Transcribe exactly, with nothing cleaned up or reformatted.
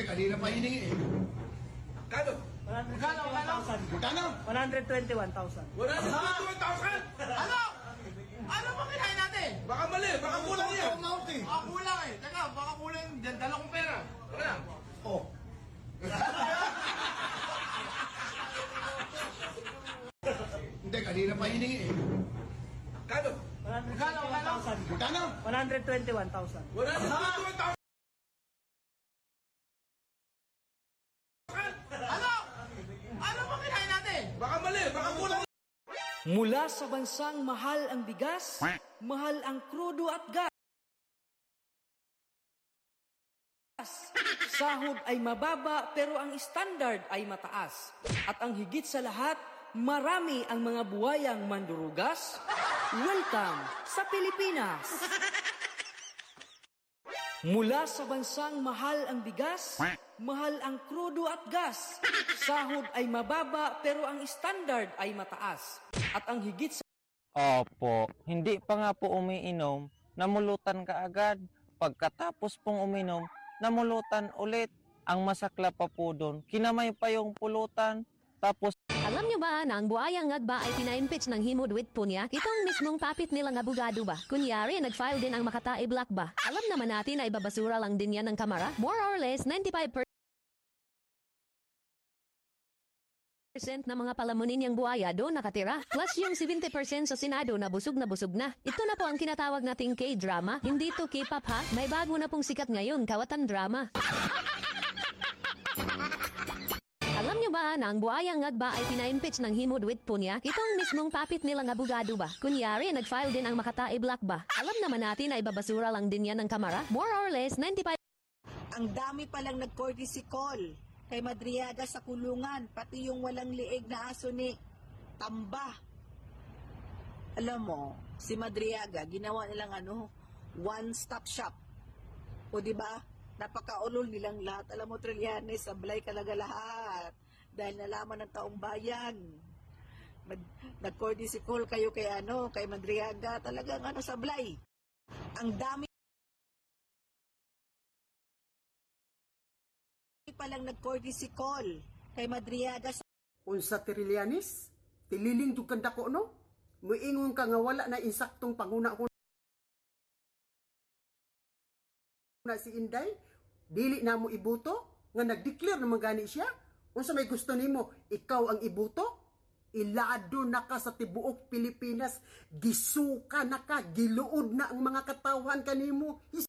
kanina pa hiningi eh. Kano? Kano? Kano? one hundred twenty-one thousand. one hundred twenty-one thousand? Ano? Ano ba kinain natin? Baka mali, baka kulang yan. Baka kulang eh. Teka, baka kulang yung dala kong pera. Teka lang. Oh. Hindi, kanina pa hiningi eh. Kano? Kano? Kano? one hundred twenty-one thousand. one hundred twenty-one thousand? Ano? Ano ba kinain natin? Baka mali, baka kulang. Mula sa bansang mahal ang bigas, mahal ang krudo at gas. Sahod ay mababa pero ang standard ay mataas. At ang higit sa lahat, marami ang mga buwayang mandurugas. Welcome sa Pilipinas! Mula sa bansang mahal ang bigas, mahal ang krudo at gas. Sahod ay mababa pero ang standard ay mataas. At ang higit sa... Opo, hindi pa nga po umiinom, namulutan ka agad. Pagkatapos pong uminom, namulutan ulit. Ang masakla pa po doon, kinamay pa yung pulutan, tapos... Alam nyo ba na ang buhayang ngagba ay pina-impeach ng himod-wit po niya? Itong mismong papit nilang abogado ba? Kunyari, nag-file din ang Makata i-block ba? Alam naman natin na ibabasura lang din yan ng kamara. More or less, ninety-five percent na mga palamunin niyang buhaya doon nakatira. Plus yung seventy percent sa Senado na busog na busog na. Ito na po ang kinatawag nating K-drama. Hindi to K-pop ha. May bago na pong sikat ngayon, kawatan drama. Alam nyo ba na ang buhayang ngagba ay pina-impeach ng himod-wit po niya? Itong mismong papit nilang abogado ba? Kunyari, nag-file din ang Makata i-block ba? Alam naman natin na ibabasura lang din yan ng kamara. More or less, ninety-five Ang dami palang nag-courtesy call kay Madriaga sa kulungan, pati yung walang liig na aso ni Tamba. Alam mo, si Madriaga, ginawa nilang ano, one-stop shop. O di ba? Napakaulol nilang lahat. Alam mo, Trillanes, sablay talaga lahat. Dahil nalaman ng taong bayan. Nag-courtesy call kayo kay ano, kay Madriaga. Talagang ano, sablay. Ang dami palang nag-courtesy call kay Madriaga sa... Unsa Trillanes, tililing dugkan dako no? Muingon ka nga wala na insaktong panguna ko na si Inday, dili na mo ibuto nga nag-declare naman gani siya. Unsa may gusto nimo, ikaw ang ibuto? Ilado na ka sa tibuok Pilipinas, gisuka na ka, giluod na ang mga katawan kanimo.